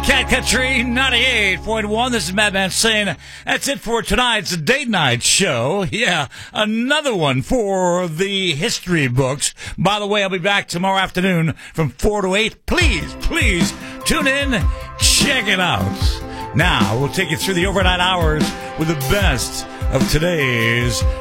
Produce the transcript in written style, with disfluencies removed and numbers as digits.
Cat Country 98.1. This is Madman saying that's it for tonight's date night show. Yeah, another one for the history books. By the way, I'll be back tomorrow afternoon from 4 to 8. Please tune in. Check it out. Now, we'll take you through the overnight hours with the best of today's